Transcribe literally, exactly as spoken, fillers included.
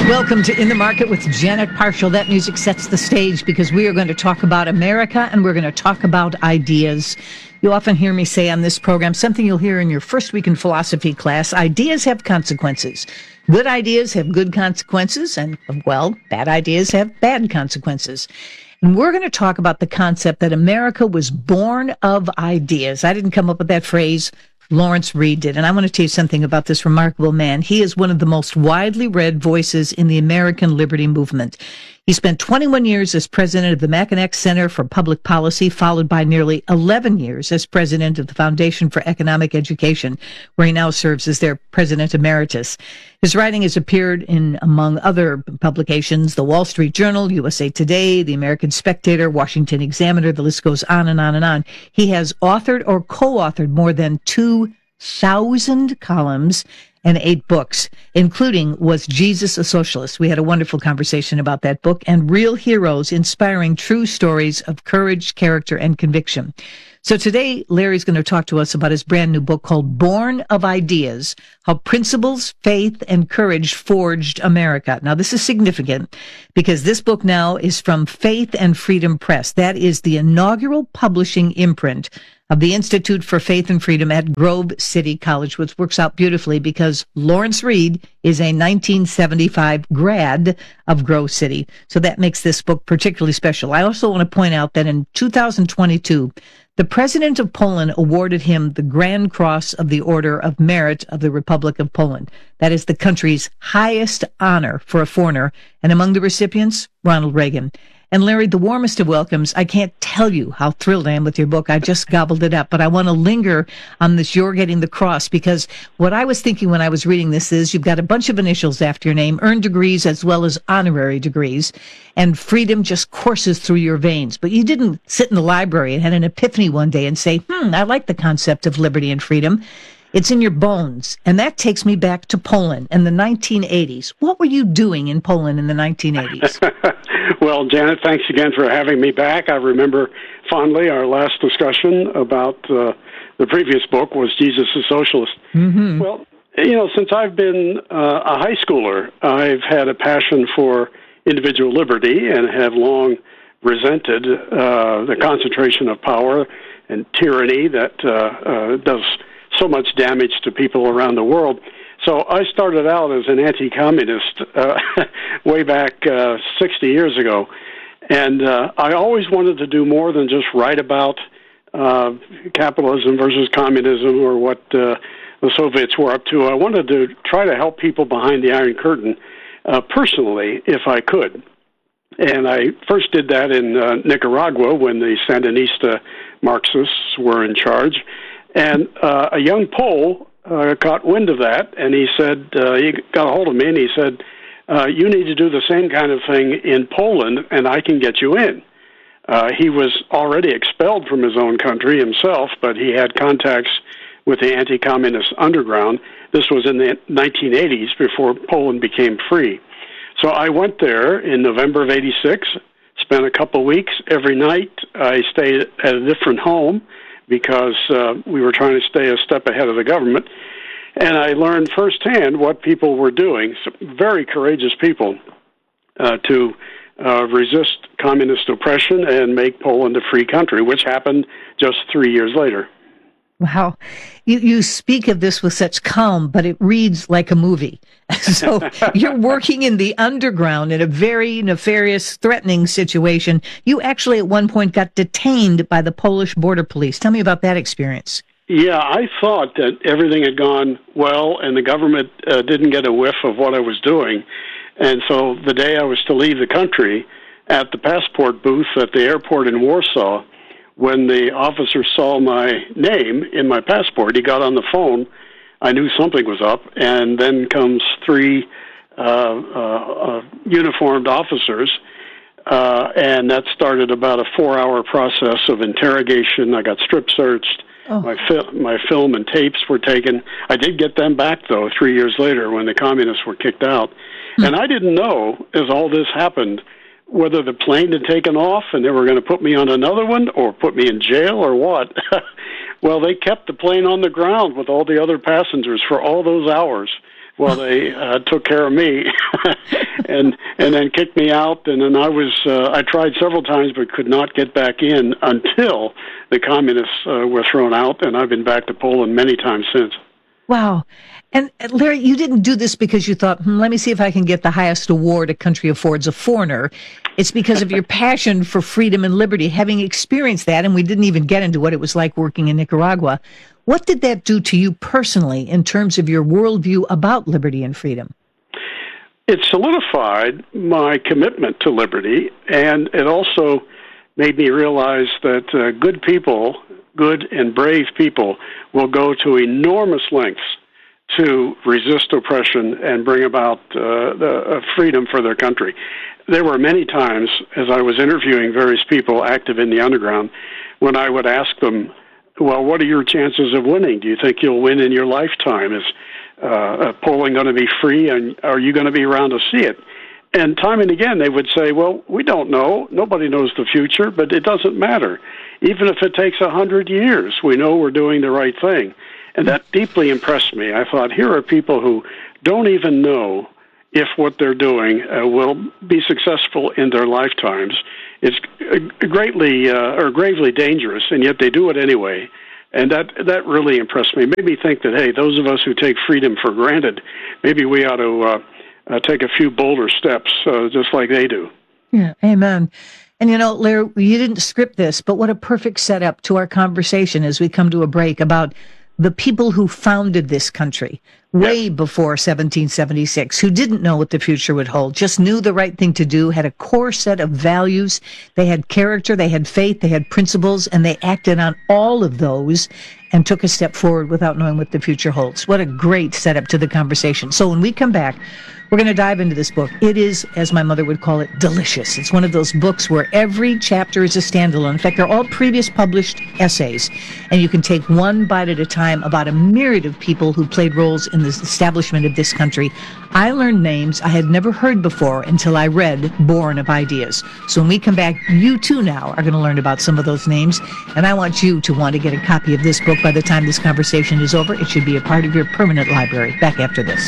Welcome to In the Market with Janet Parshall. That music sets the stage because we are going to talk about America and we're going to talk about ideas. You often hear me say on this program, something you'll hear in your first week in philosophy class, ideas have consequences. Good ideas have good consequences, and, well, bad ideas have bad consequences. And we're going to talk about the concept that America was born of ideas. I didn't come up with that phrase. Lawrence Reed did. And I want to tell you something about this remarkable man. He is one of the most widely read voices in the American liberty movement. He spent twenty-one years as president of the Mackinac Center for Public Policy, followed by nearly eleven years as president of the Foundation for Economic Education, where he now serves as their president emeritus. His writing has appeared in, among other publications, the Wall Street Journal, U S A Today, the American Spectator, Washington Examiner, the list goes on and on and on. He has authored or co-authored more than two thousand columns and eight books, including Was Jesus a Socialist? We had a wonderful conversation about that book, and Real Heroes, inspiring true stories of courage, character, and conviction. So today, Larry's going to talk to us about his brand new book called Born of Ideas, How Principles, Faith, and Courage Forged America. Now, this is significant because this book now is from Faith and Freedom Press. That is the inaugural publishing imprint of the Institute for Faith and Freedom at Grove City College, which works out beautifully because Lawrence Reed is a nineteen seventy-five grad of Grove City. So that makes this book particularly special. I also want to point out that in two thousand twenty-two, the President of Poland awarded him the Grand Cross of the Order of Merit of the Republic of Poland. That is the country's highest honor for a foreigner. And among the recipients, Ronald Reagan. And Larry, the warmest of welcomes. I can't tell you how thrilled I am with your book. I just gobbled it up, but I want to linger on this You're Getting the Cross, because what I was thinking when I was reading this is you've got a bunch of initials after your name, earned degrees as well as honorary degrees, and freedom just courses through your veins. But you didn't sit in the library and had an epiphany one day and say, hmm, I like the concept of liberty and freedom. It's in your bones. And that takes me back to Poland in the nineteen eighties. What were you doing in Poland in the nineteen eighties? Well, Janet, thanks again for having me back. I remember fondly our last discussion about uh, the previous book, Was Jesus a Socialist? Mm-hmm. Well, you know, since I've been uh, a high schooler, I've had a passion for individual liberty and have long resented uh, the concentration of power and tyranny that uh, uh, does so much damage to people around the world. So I started out as an anti-communist uh, way back uh, sixty years ago, and uh, I always wanted to do more than just write about uh, capitalism versus communism or what uh, the Soviets were up to. I wanted to try to help people behind the Iron Curtain uh, personally, if I could. And I first did that in uh, Nicaragua when the Sandinista Marxists were in charge. And uh, a young Pole uh, caught wind of that, and he said, uh, he got a hold of me, and he said, uh, you need to do the same kind of thing in Poland, and I can get you in. Uh, he was already expelled from his own country himself, but he had contacts with the anti-communist underground. This was in the nineteen eighties, before Poland became free. So I went there in November of eighty-six, spent a couple of weeks. Every night I stayed at a different home, because uh, we were trying to stay a step ahead of the government. And I learned firsthand what people were doing, some very courageous people, uh, to uh, resist communist oppression and make Poland a free country, which happened just three years later. Wow. You, you speak of this with such calm, but it reads like a movie. So you're working in the underground in a very nefarious, threatening situation. You actually at one point got detained by the Polish border police. Tell me about that experience. Yeah, I thought that everything had gone well and the government uh, didn't get a whiff of what I was doing. And so the day I was to leave the country, at the passport booth at the airport in Warsaw, when the officer saw my name in my passport, he got on the phone. I knew something was up, and then comes three uh, uh, uh, uniformed officers, uh, and that started about a four-hour process of interrogation. I got strip searched. Oh. My, fil- my film and tapes were taken. I did get them back, though, three years later when the communists were kicked out. Hmm. And I didn't know, as all this happened, whether the plane had taken off and they were going to put me on another one or put me in jail or what. Well, they kept the plane on the ground with all the other passengers for all those hours. Well, they uh, took care of me, and and then kicked me out. And then I was uh, I tried several times, but could not get back in until the communists uh, were thrown out. And I've been back to Poland many times since. Wow. And uh, Larry, you didn't do this because you thought, hmm, let me see if I can get the highest award a country affords a foreigner. It's because of your passion for freedom and liberty, having experienced that. And we didn't even get into what it was like working in Nicaragua. What did that do to you personally in terms of your worldview about liberty and freedom? It solidified my commitment to liberty, and it also made me realize that uh, good people, good and brave people, will go to enormous lengths to resist oppression and bring about uh, the uh, freedom for their country. There were many times, as I was interviewing various people active in the underground, when I would ask them, well, what are your chances of winning? Do you think you'll win in your lifetime? Is uh, polling going to be free, and are you going to be around to see it? And time and again, they would say, well, we don't know. Nobody knows the future, but it doesn't matter. Even if it takes a hundred years, we know we're doing the right thing. And that deeply impressed me. I thought, here are people who don't even know if what they're doing uh, will be successful in their lifetimes. It's greatly uh, or gravely dangerous, and yet they do it anyway. And that that really impressed me. It made me think that, hey, those of us who take freedom for granted, maybe we ought to uh, uh, take a few bolder steps, uh, just like they do. Yeah, amen. And you know, Larry, you didn't script this, but what a perfect setup to our conversation as we come to a break about the people who founded this country way Yes. before seventeen seventy-six, who didn't know what the future would hold, just knew the right thing to do, had a core set of values. They had character, they had faith, they had principles, and they acted on all of those and took a step forward without knowing what the future holds. What a great setup to the conversation. So when we come back, we're going to dive into this book. It is, as my mother would call it, delicious. It's one of those books where every chapter is a standalone. In fact, they're all previous published essays, and you can take one bite at a time about a myriad of people who played roles in the establishment of this country. I learned names I had never heard before until I read Born of Ideas. So when we come back, you too now are going to learn about some of those names, and I want you to want to get a copy of this book by the time this conversation is over. It should be a part of your permanent library. Back after this.